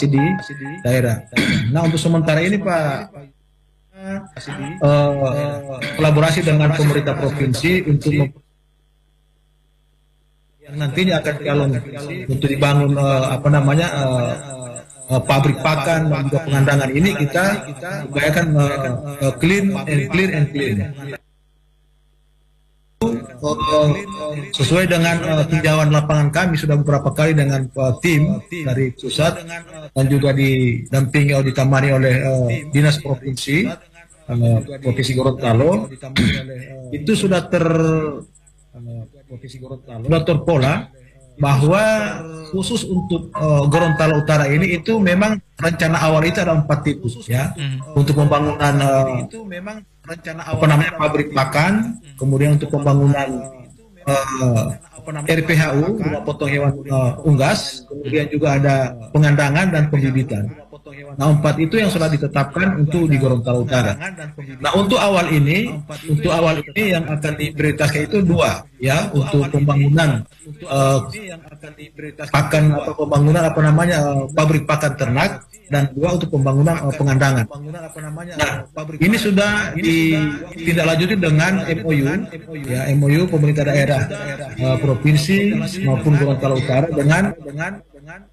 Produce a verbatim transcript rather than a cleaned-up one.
masih di daerah. Nah untuk sementara ini Pak, uh, kolaborasi dengan pemerintah provinsi untuk yang nantinya akan dialog untuk dibangun uh, apa namanya uh, uh, pabrik pakan dan juga pengandangan ini kita upayakan uh, uh, clean and clear and clean. Uh, sesuai dengan uh, tinjauan lapangan kami sudah beberapa kali dengan uh, tim dari pusat dan juga didampingi atau ditemani oleh uh, dinas provinsi uh, provinsi Gorontalo, itu sudah ter sudah terpola bahwa khusus untuk uh, Gorontalo Utara ini itu memang rencana awal itu ada empat tipe ya, hmm. untuk pembangunan uh, itu memang rencana awal apa namanya pabrik pakan, kemudian untuk pembangunan uh, R P H U rumah potong hewan uh, unggas, kemudian juga ada pengandangan dan pembibitan. Nah empat itu yang sudah ditetapkan untuk di Gorontalo Utara. Nah untuk awal ini, untuk awal ini yang akan diprioritaskan itu dua ya, untuk pembangunan uh, pakan atau pembangunan apa namanya uh, pabrik pakan ternak, dan dua untuk pembangunan uh, pengandangan. Nah ini sudah ditindaklanjuti dengan M O U ya, M O U pemerintah daerah uh, provinsi maupun Gorontalo Utara dengan dengan dengan